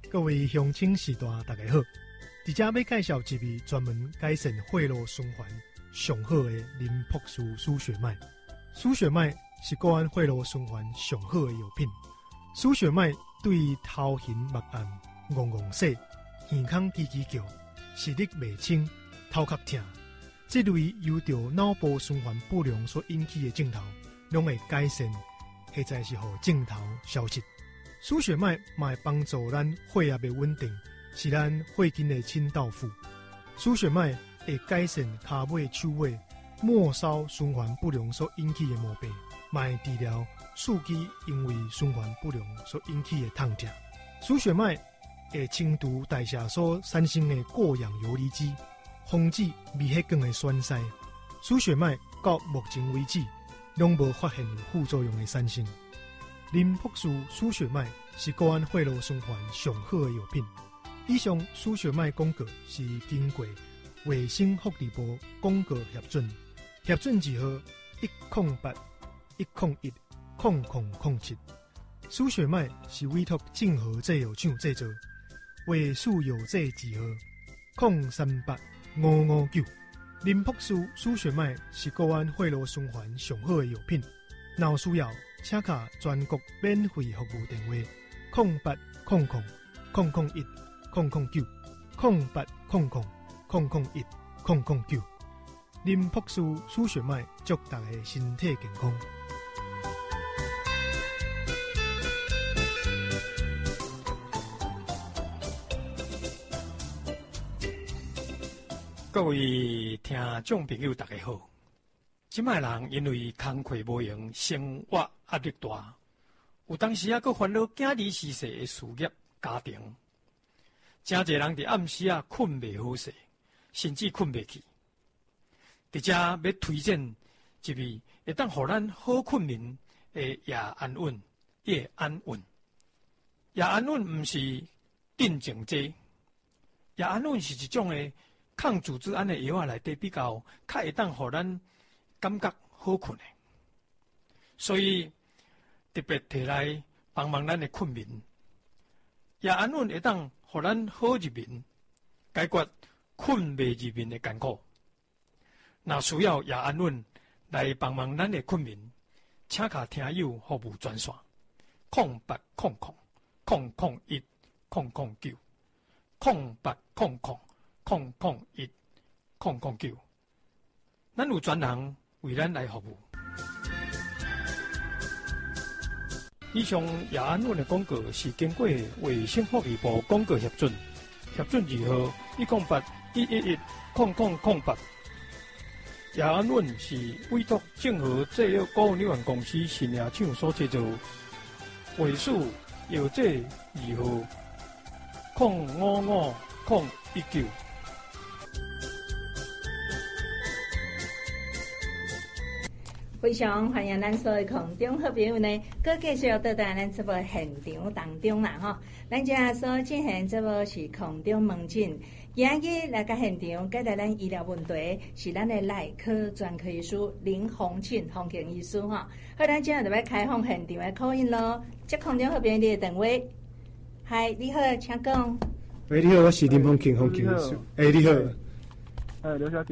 各位乡亲士大大家好，伫遮要介绍一味专门改善血路循环上好的林朴素输血麦。输血麦是国安血路循环上好的药品。输血麦对头晕目暗、戆戆洗、耳孔叽叽叫、视力袂清、头壳痛，这类由着脑部循环不良所引起的症头，拢会改善，或者是互症头消失。输血麦嘛会帮助咱血压的稳定，是咱血筋的清道夫。输血麦会改善骹尾、手尾、末梢循环不良所引起的毛病，嘛会治疗四肢因为循环不良所引起的痛痛。输血麦会清除代谢所产生的过氧游离基，防止微血管的栓塞。输血麦到目前为止，拢无发现副作用的产生。林朴素输血麦是国安血路循环上好的药品。以上输血麦广告是经过卫生福利部广告核准，核准字号108-101-0007。输血麦是委托正和制药厂制作，卫数药剂字号038-559。林朴素输血麦是国安血路循环上好的药品。若有需要，请卡全国免费服务电话0800-001-009。林朴素输血麦祝大家身体健康。 各位听众朋友大家好，即摆人因为工课无用，生活压力大，有当时还佫烦恼囝儿逝世的事业、家庭，真侪人伫暗时困袂好势，甚至困袂去。伫遮要推荐一味会当互咱好困眠的夜安稳。夜安稳，夜安稳毋是镇静剂，夜安稳是一种的抗组织胺的药内底比较会当互咱感觉好困的，所以特别摕来帮忙咱的困眠。夜安稳会当互咱好入眠，解决困袂入眠的艰苦。若需要夜安稳来帮忙咱的困眠，请卡听友服务专线0800-001-009，0800-001-009，咱有专人为咱来服务。以上夜安稳的广告是经过卫生福利部广告核准，核准字号108-111-0008。夜安稳是委托正和制药股份有限公司新亚厂所制造，卫数药剂字号055-019。 非常欢迎咱所有空中好朋友呢，搁继续到咱这部现场当中啦吼。咱遮所进行这部是空中门诊，今日来到现场解答咱医疗问题是咱的内科专科医师林宏庆洪庆医师吼。好，咱今日就要开放现场的call in咯。接空中好朋友你的电话，嗨，你好，请讲。 喂，你好，我是林宏庆洪庆医师。你好。 刘小姐。